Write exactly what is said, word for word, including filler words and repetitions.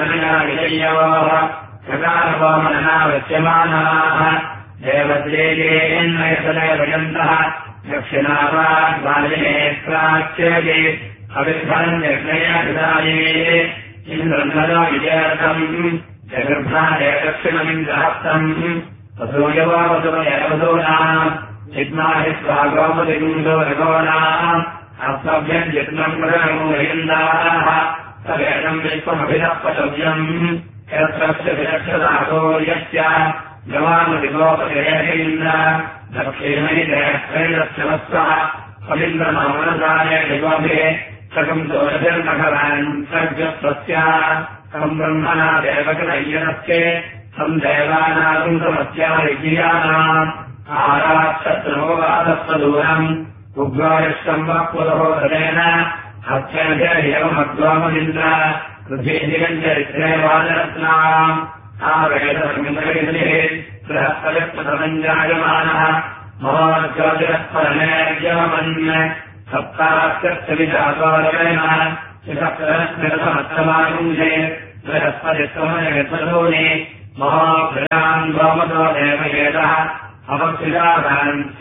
विजयोः सकारवमननावश्यमानाः देवद्रेजेन्मयसदैवयन्तः दक्षिणावाग्वाजिनेत्राच्यये अविर्भरम् निर्णयविदाये इन्द्रन्नदा विजयर्थम् जगर्भाय दक्षिणमिन्द्रहस्तम् वसूयवा वसुमयवसूनाम् चिद्माहि स्वागोपदिन्दो रघोनाम् अस्मभ्यम् जित्नम् मृगमूलयन्दाः सवेदम् विश्वमभिनःपतव्यम् यत्रस्य विरक्षदातो यस्य गवानुदिगोपतिरेन्द्र दक्षिणैरक्षैरस्यवस्वः पविन्द्रमानसाय दिगोभिः सकम् दोषभिर्नखरान् सर्जस्वस्य तम् ब्रह्मणा देवकनय्यनस्ये तम् देवानारुन्दमस्यारिजीयानाम् आराक्षत्रोवादस्वदूरम् उग्रायश्चम्बः पुरोहरेण हत्येवमद्वामनिन्द्र पृथ्वीदिगम् चरित्रे वादरत्नाम् आवेदमिन्द्रगिरिः बृहत्परिप्रथमञ्जायमानः महोज्योतिरस्परमेर्यमन् सप्ताश्चविजातोरेण शिखप्रस्थमत्तमायुञ्जे बृहस्पतित्वमयतूनि महोभ्रयान् गोमतो देवयेतः अपक्षितान्